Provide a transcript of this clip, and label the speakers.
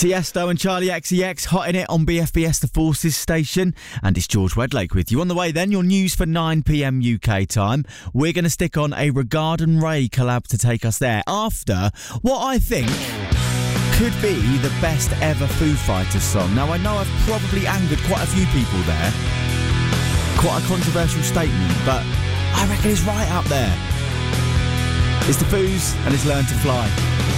Speaker 1: Tiesto and Charlie XCX hot in it on BFBS The Forces station, and it's George Wedlake with you. On the way then, your news for 9pm UK time. We're going to stick on a Regard and Ray collab to take us there after what I think could be the best ever Foo Fighters song. Now I know I've probably angered quite a few people there, quite a controversial statement, but I reckon it's right up there. It's the Foos and it's Learn to Fly.